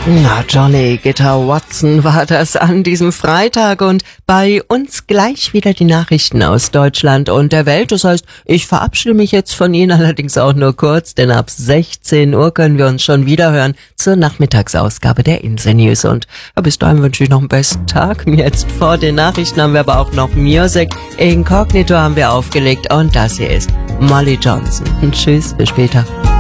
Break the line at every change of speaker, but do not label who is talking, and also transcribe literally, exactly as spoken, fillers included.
Na, Johnny Gitter Watson war das an diesem Freitag und bei uns gleich wieder die Nachrichten aus Deutschland und der Welt. Das heißt, ich verabschiede mich jetzt von Ihnen, allerdings auch nur kurz, denn ab sechzehn Uhr können wir uns schon wieder hören zur Nachmittagsausgabe der Insel News. Und bis dahin wünsche ich noch einen besten Tag. Jetzt vor den Nachrichten haben wir aber auch noch Music. Incognito haben wir aufgelegt und das hier ist Molly Johnson. Tschüss, bis später.